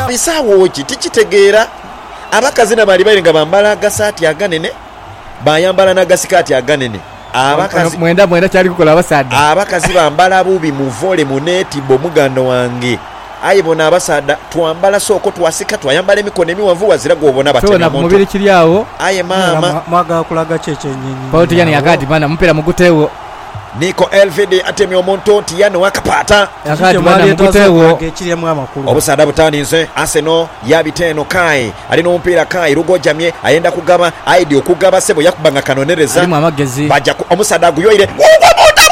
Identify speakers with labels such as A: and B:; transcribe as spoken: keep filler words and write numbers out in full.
A: bisaawo ki tikitegeera abakazi nabali balinga bambala agasaati aganene bayambala n'agasikaati aganene abakazi
B: mwenda mwenda kyali kukola abasaadde
A: abakazi bambala bubi mu vole mu neti bo muganda wange ayi bona abasaadda twambala soko twasika twayambala emikono emiwanvu wazira gwobona batene
B: muntu tona mubiri kiriawo
A: aye mama
C: mwaga kulaga cheche nyinyi
B: pauti yani yakati bana mpira mugutewo
A: Niko L V D atemi omuntu tiyano wakapata
B: yakati bana mugutewo
C: gekiriya mwa makulu
A: obusada butani nze Arsenal yabiteno Kai ali no mpira Kai rugojamye ayenda kugaba aidi okugaba sebo yakubanga kanonereza
B: ali mu amagezi
A: bajja omusada guyoire